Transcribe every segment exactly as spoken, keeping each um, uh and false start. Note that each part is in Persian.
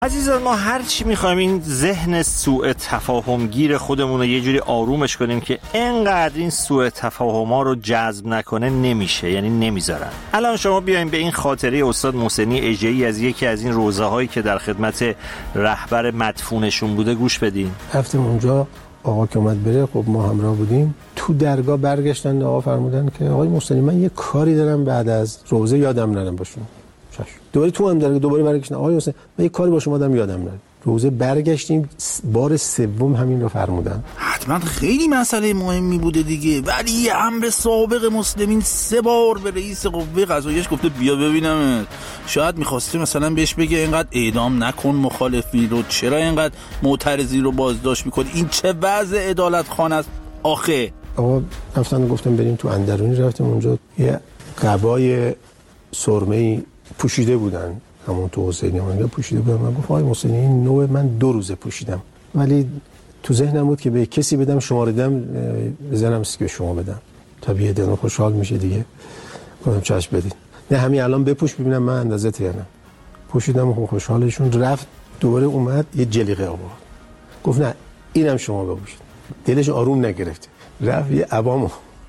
عزیزان، ما هر چی میخوایم این ذهن سوء تفاهم گیر خودمون رو یه جوری آرومش کنیم که انقدر این سوء تفاهم‌ها رو جذب نکنه نمیشه، یعنی نمیذارن. الان شما بیایم به این خاطره استاد محسنی اژه‌ای از یکی از این روزه‌هایی که در خدمت رهبر مدفونشون بوده گوش بدین. رفتیم اونجا، آقا که اومد بره، خب ما همراه بودیم. تو درگاه برگشتن، آقا فرمودن که آقای محسنی من یه کاری دارم بعد از روزه یادم نرم باشون. دوباره تو هم درگاه دوباره برگشتن، آقای محسنی من یه کاری با شما دارم یادم نرم. روزه برگشتیم، بار سوم همین رو فرمودن. حتما خیلی مسئله مهمی بوده دیگه، ولی یه امر سابق مسلمین سه بار به رئیس قوه قضاییش گفته بیا ببینم. شاید میخواسته مثلا بهش بگه اینقدر اعدام نکن مخالفی رو، چرا اینقدر معترضی رو بازداشت میکنی، این چه وضع عدالت خانه است آخه. آقا رفتن گفتم بریم تو اندرونی، رفتیم اونجا یه قبای سرمه‌ای پوشیده بودن، همون تو حسینی اونجا پوشیده بودن. من گفتم آقای محسنی این نوع من دو روزه پوشیدم، ولی تو ذهنم بود که به کسی بدم، شماره دم بزنم که شما بدم، طبیعی دلم خوشحال میشه دیگه. گفتم چشم بدین، نه همین الان بپوش ببینم من اندازه یا نه. پوشیدم و خوشحالشون. رفت دوباره اومد یه جلیقه آورد، گفت نه اینم شما بپوشید. دلش آروم نگرفت، رفت یه عبامو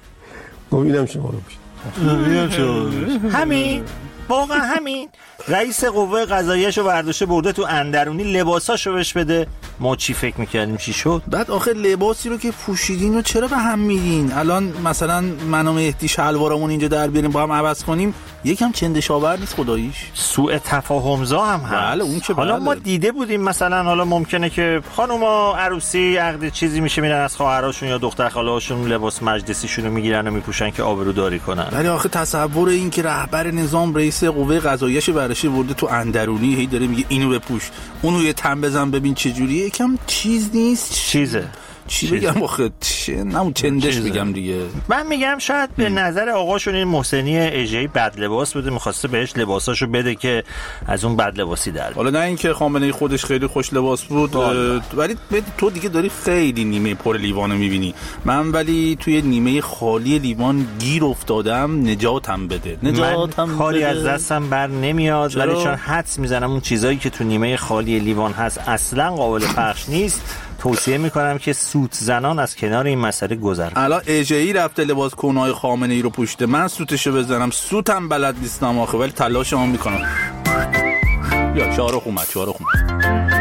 گفت اینم شما بپوشید. اینم شما همین، واقعا همین. رئیس قوه قضاییه‌شو برداشته برده تو اندرونی، لباساشو بهش بده. ما چی فکر میکردیم چی شد؟ بعد آخه لباسی رو که پوشیدین و چرا به هم میدین؟ الان مثلا من و مهدی شلوارمون اینجا در بیاریم با هم عوض کنیم، یکم چندشاور نیست خداییش؟ سوء تفاهم‌زا هم هست. بله اون که حالا بله. ما دیده بودیم مثلا، حالا ممکنه که خانوما عروسی عقد چیزی میشه میرن از خواهراشون یا دختر خاله‌هاشون لباس مجلسیشون رو میگیرن و میپوشن که آبروداری کنن. ولی آخه تصور این که رهبر نظام رئیس قوه قضاییه‌ش برش برده تو اندرونی، هی داره میگه اینو بپوش اونو یه تن بزن ببین چه جوریه، یکم چیز نیست. چیزه چی بگم آخه چه نمون چندش بگم دیگه. من میگم شاید به نظر آقاشون این محسنی اژه‌ای بد لباس بوده، می‌خواسته بهش لباساشو بده که از اون بد لباسی در. حالا نه اینکه خامنه‌ای خودش خیلی خوش لباس بود، ولی تو دیگه داری خیلی نیمه پر لیوانو می‌بینی. من ولی توی نیمه خالی لیوان گیر افتادم، نجاتم بده. نجاتم من کاری بده. از دستم بر نمیاد، ولی چون حدس میزنم اون چیزایی که تو نیمه خالی لیوان هست اصلا قابل پخش نیست، توصیه میکنم که سوت زنان از کنار این مسئله گذر کنن. الان اژه‌ای رفته لباس کنای خامنه‌ای رو پوشیده، من سوتشو بزنم، سوتم بلد نیستم آخه، ولی تلاشمو میکنم. یا شارخ اومد، شارخ اومد.